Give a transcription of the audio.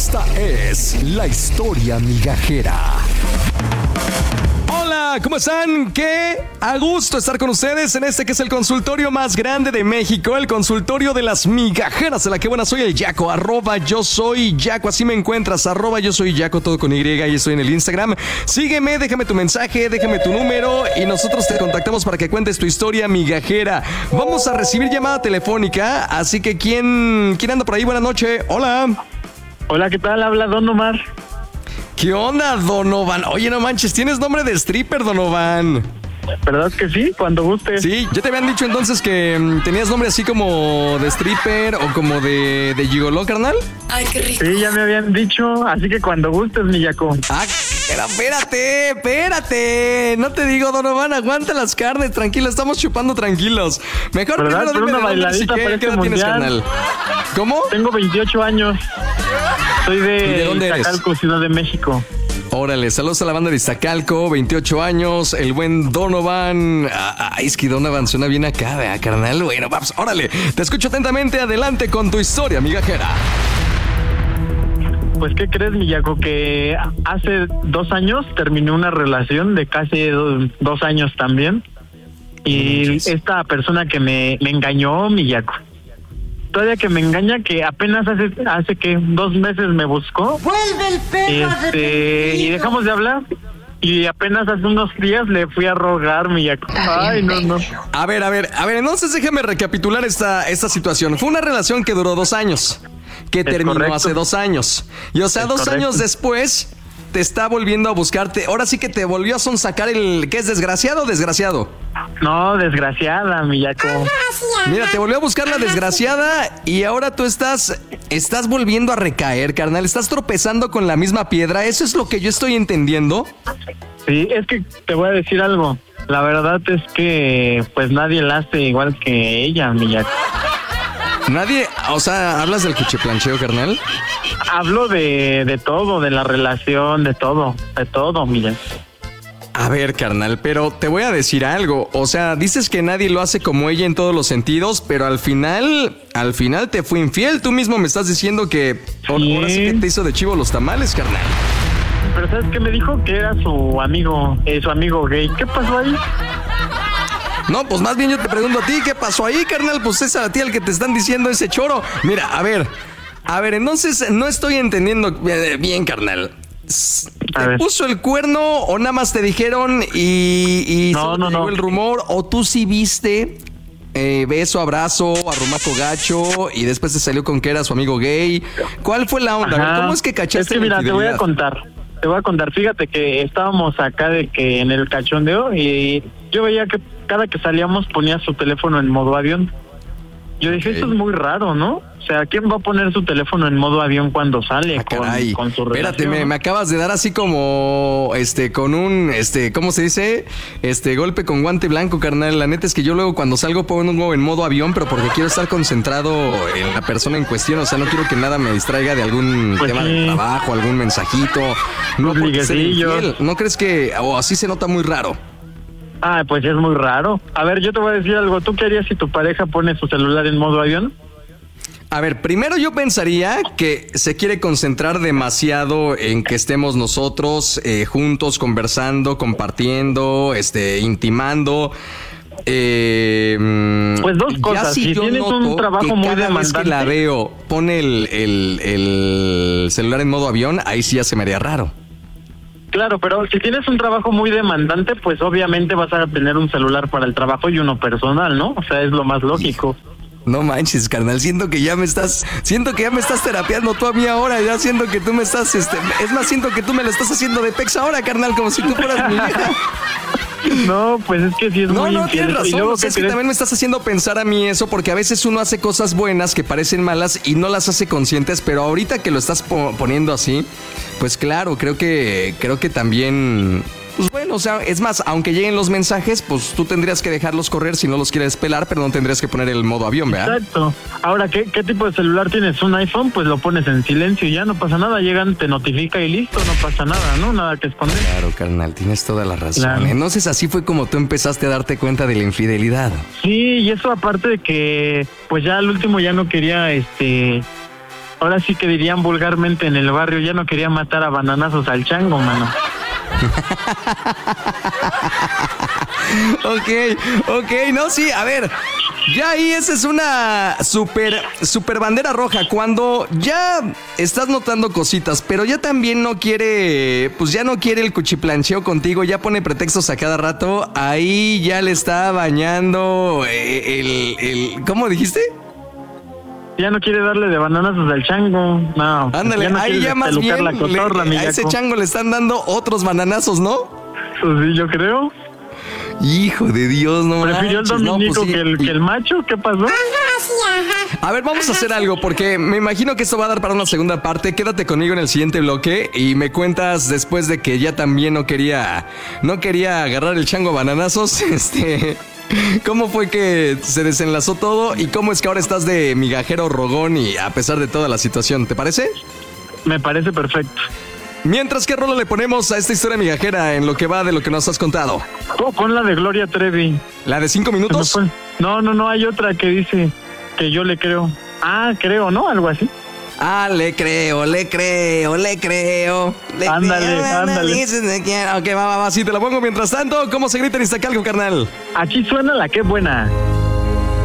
Esta es la historia migajera. Hola, ¿cómo están? Qué a gusto estar con ustedes en este que es el consultorio más grande de México, el consultorio de las migajeras, de la que buena soy el Yaco, @yo soy Yaco, así me encuentras, @yo soy Yaco, todo con Y, y estoy en el Instagram. Sígueme, déjame tu mensaje, déjame tu número y nosotros te contactamos para que cuentes tu historia migajera. Vamos a recibir llamada telefónica, así que ¿quién anda por ahí? Buenas noches, hola. Hola, ¿qué tal? Habla Don Omar. ¿Qué onda, Donovan? Oye, no manches, tienes nombre de stripper, Donovan. ¿Verdad que sí? Cuando guste. Sí, ¿ya te habían dicho entonces que tenías nombre así como de stripper o como de gigoló, carnal? Ay, qué rico. Sí, ya me habían dicho, así que cuando gustes, mi Yaco. Ah, pero espérate. No te digo, Donovan, aguanta las carnes, tranquilo, estamos chupando tranquilos. Mejor ¿verdad? primero Pero dime una de dónde eres y bailadita para qué este edad tienes, mundial. carnal. ¿Cómo? Tengo 28 años. Soy ¿Y de dónde eres? Iztacalco, Ciudad de México. Órale, saludos a la banda de Iztacalco, 28 años, el buen Donovan. Ay, es que Donovan suena bien acá, ¿verdad, carnal? Bueno, vamos, órale, te escucho atentamente, adelante con tu historia, migajera. Pues, ¿qué crees, mi Yaco? Que hace 2 años terminé una relación de casi 2 años también. Y esta persona que me engañó, mi Yaco. Todavía que me engaña, que apenas hace que 2 meses me buscó. Vuelve el perro arrepentido. Y dejamos de hablar. Y apenas hace unos días le fui a rogar, mi Yaco. Ay, no. A ver, entonces déjame recapitular esta situación. Fue una relación que duró 2 años, que terminó correcto. hace 2 años. Y o sea, Es 2 correcto. años después te está volviendo a buscarte. Ahora sí que te volvió a sonsacar el... ¿Qué es, desgraciado o desgraciado? No, desgraciada, mi Yaco. Mira, te volvió a buscar la desgraciada y ahora tú estás volviendo a recaer, carnal. Estás tropezando con la misma piedra. ¿Eso es lo que yo estoy entendiendo? Sí, es que te voy a decir algo. La verdad es que pues nadie la hace igual que ella, mi Yaco. Nadie... O sea, ¿hablas del cuchiplancheo, carnal? Hablo de todo, de la relación, de todo, mi Yaco. A ver, carnal, pero te voy a decir algo. O sea, dices que nadie lo hace como ella en todos los sentidos, pero al final te fue infiel. Tú mismo me estás diciendo que ahora sí que te hizo de chivo los tamales, carnal. Pero ¿sabes qué me dijo? Que era su amigo gay. ¿Qué pasó ahí? No, pues más bien yo te pregunto a ti, ¿qué pasó ahí, carnal? Pues es a ti el que te están diciendo ese choro. Mira, a ver, entonces no estoy entendiendo bien, carnal. ¿Te puso el cuerno o nada más te dijeron y No. llegó el rumor? ¿O tú sí viste beso, abrazo, arrumaco gacho y después te salió con que era su amigo gay? ¿Cuál fue la onda? A ver, ¿cómo es que cachaste? Es que mira, la te voy a infidelidad? contar. Fíjate que estábamos acá de que en el cachondeo y yo veía que cada que salíamos ponía su teléfono en modo avión. Yo dije, Ok. esto es muy raro, ¿no? O sea, ¿quién va a poner su teléfono en modo avión cuando sale Caray. con su Espérate, relación? me acabas de dar así como con un ¿cómo se dice? Golpe con guante blanco, carnal. La neta es que yo luego cuando salgo pongo en modo avión, pero porque quiero estar concentrado en la persona en cuestión, o sea, no quiero que nada me distraiga de algún Pues tema sí. de trabajo, algún mensajito. No Los porque ser liguecillos. infiel. ¿No crees que así se nota muy raro? Ah, pues es muy raro. A ver, yo te voy a decir algo. ¿Tú qué harías si tu pareja pone su celular en modo avión? A ver, primero yo pensaría que se quiere concentrar demasiado en que estemos nosotros juntos, conversando, compartiendo, intimando. Pues dos cosas. Si yo tienes un noto trabajo que muy cada vez demandante, que la veo pone el celular en modo avión, ahí sí ya se me haría raro. claro, pero si tienes un trabajo muy demandante, pues obviamente vas a tener un celular para el trabajo y uno personal, ¿no? O sea, es lo más lógico. No manches, carnal, siento que ya me estás terapiando tú a mí ahora, ya siento que tú me estás, es más, siento que tú me lo estás haciendo de pex ahora, carnal, como si tú fueras mi vieja. No, pues es que sí es muy No, infiel. tienes Y razón, luego, o sea, ¿qué es que crees? también me estás haciendo pensar a mí eso, porque a veces uno hace cosas buenas que parecen malas y no las hace conscientes, pero ahorita que lo estás poniendo así, pues claro, creo que también... Pues bueno, o sea, es más, aunque lleguen los mensajes, pues tú tendrías que dejarlos correr si no los quieres pelar, pero no tendrías que poner el modo avión, ¿verdad? Exacto. Ahora, ¿qué tipo de celular tienes? ¿Un iPhone? Pues lo pones en silencio y ya no pasa nada. Llegan, te notifica y listo, no pasa nada, ¿no? Nada que esconder. Claro, carnal, tienes toda la razón. Claro. Entonces así fue como tú empezaste a darte cuenta de la infidelidad. Sí, y eso aparte de que, pues ya al último ya no quería, ahora sí que dirían vulgarmente en el barrio, ya no quería matar a bananazos al chango, mano. Ok, no, sí, a ver, ya ahí esa es una super bandera roja, cuando ya estás notando cositas, pero ya también no quiere, pues ya no quiere el cuchiplancheo contigo, ya pone pretextos a cada rato, ahí ya le está bañando ¿cómo dijiste? Ya no quiere darle de bananazos al chango, no. Ándale, no ahí ya más bien la cotorra, a ese chango le están dando otros bananazos, ¿no? Pues sí, yo creo. Hijo de Dios, no manches. ¿Prefirió el dominico pues sí, que el macho? ¿Qué pasó? A ver, vamos a hacer algo, porque me imagino que esto va a dar para una segunda parte. Quédate conmigo en el siguiente bloque y me cuentas después de que ya también no quería agarrar el chango a bananazos, ¿cómo fue que se desenlazó todo y cómo es que ahora estás de migajero rogón y a pesar de toda la situación? ¿Te parece? Me parece perfecto. Mientras, ¿qué rola le ponemos a esta historia migajera en lo que va de lo que nos has contado? Oh, pon la de Gloria Trevi. ¿La de 5 minutos? No, hay otra que dice que yo le creo. Ah, creo, ¿no? Algo así. Ah, le creo. Ándale. Ok, va, sí, te la pongo. Mientras tanto, ¿cómo se grita en Iztacalco, carnal? Aquí suena la que buena.